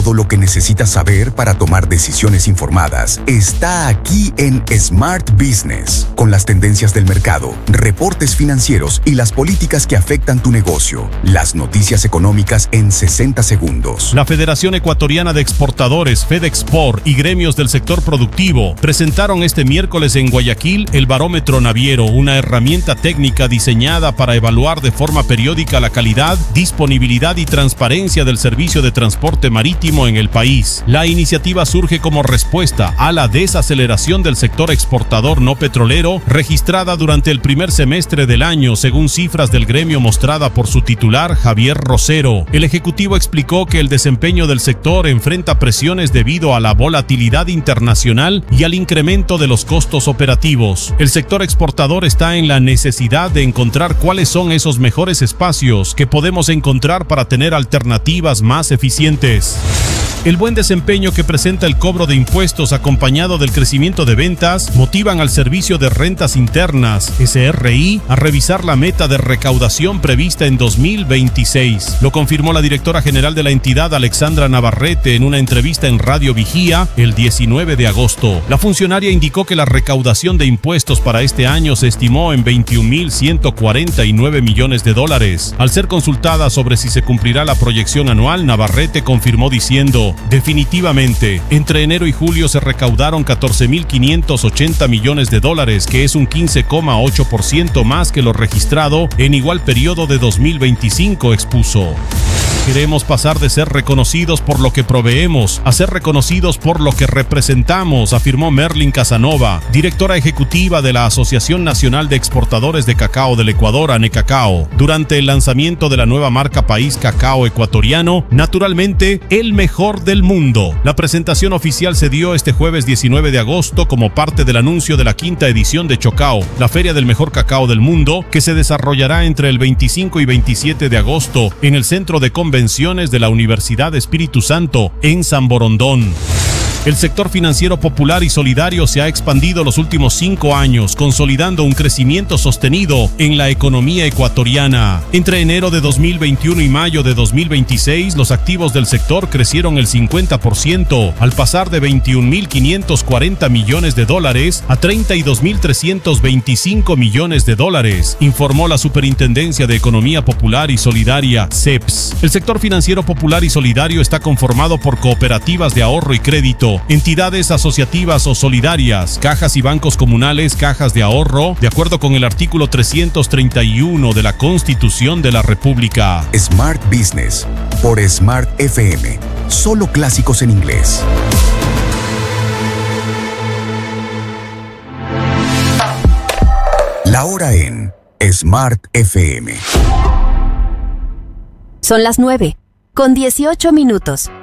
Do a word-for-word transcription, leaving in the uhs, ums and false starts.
Todo lo que necesitas saber para tomar decisiones informadas está aquí en Smart Business, con las tendencias del mercado, reportes financieros y las políticas que afectan tu negocio. Las noticias económicas en sesenta segundos. La Federación Ecuatoriana de Exportadores, FedExport, y gremios del sector productivo presentaron este miércoles en Guayaquil el Barómetro Naviero, una herramienta técnica diseñada para evaluar de forma periódica la calidad, disponibilidad y transparencia del servicio de transporte marítimo en el país. La iniciativa surge como respuesta a la desaceleración del sector exportador no petrolero registrada durante el primer semestre del año, según cifras del gremio mostrada por su titular, Javier Rosero. El ejecutivo explicó que el desempeño del sector enfrenta presiones debido a la volatilidad internacional y al incremento de los costos operativos. El sector exportador está en la necesidad de encontrar cuáles son esos mejores espacios que podemos encontrar para tener alternativas más eficientes. El buen desempeño que presenta el cobro de impuestos acompañado del crecimiento de ventas motivan al Servicio de Rentas Internas, S R I, a revisar la meta de recaudación prevista en dos mil veintiséis. Lo confirmó la directora general de la entidad, Alexandra Navarrete, en una entrevista en Radio Vigía el diecinueve de agosto. La funcionaria indicó que la recaudación de impuestos para este año se estimó en veintiún mil ciento cuarenta y nueve millones de dólares. Al ser consultada sobre si se cumplirá la proyección anual, Navarrete confirmó diciendo: definitivamente, entre enero y julio se recaudaron catorce mil quinientos ochenta millones de dólares, que es un quince coma ocho por ciento más que lo registrado en igual periodo de dos mil veinticinco, expuso. Queremos pasar de ser reconocidos por lo que proveemos a ser reconocidos por lo que representamos, afirmó Merlin Casanova, directora ejecutiva de la Asociación Nacional de Exportadores de Cacao del Ecuador, ANECACAO, durante el lanzamiento de la nueva marca País Cacao Ecuatoriano, naturalmente el mejor del mundo. La presentación oficial se dio este jueves diecinueve de agosto como parte del anuncio de la quinta edición de Chocao, la feria del mejor cacao del mundo, que se desarrollará entre el veinticinco y veintisiete de agosto en el Centro de Convenciones de la Universidad Espíritu Santo en San Borondón. El sector financiero popular y solidario se ha expandido los últimos cinco años, consolidando un crecimiento sostenido en la economía ecuatoriana. Entre enero de dos mil veintiuno y mayo de dos mil veintiséis, los activos del sector crecieron el cincuenta por ciento, al pasar de veintiún mil quinientos cuarenta millones de dólares a treinta y dos mil trescientos veinticinco millones de dólares, informó la Superintendencia de Economía Popular y Solidaria, C E P S. El sector financiero popular y solidario está conformado por cooperativas de ahorro y crédito, entidades asociativas o solidarias, cajas y bancos comunales, cajas de ahorro, de acuerdo con el artículo trescientos treinta y uno de la Constitución de la República. Smart Business por Smart F M. Solo clásicos en inglés. La hora en Smart F M. Son las nueve, con dieciocho minutos.